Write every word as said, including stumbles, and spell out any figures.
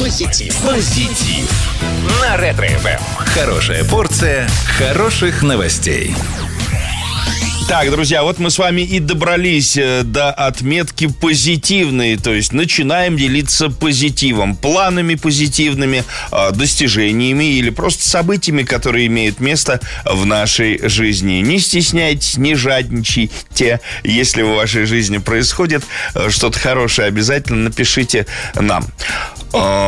Позитив. Позитив. На Ретро-эф эм. Хорошая порция хороших новостей. Так, друзья, вот мы с вами и добрались до отметки позитивной. То есть начинаем делиться позитивом, планами позитивными, достижениями или просто событиями, которые имеют место в нашей жизни. Не стесняйтесь, не жадничайте. Если в вашей жизни происходит что-то хорошее, обязательно напишите нам.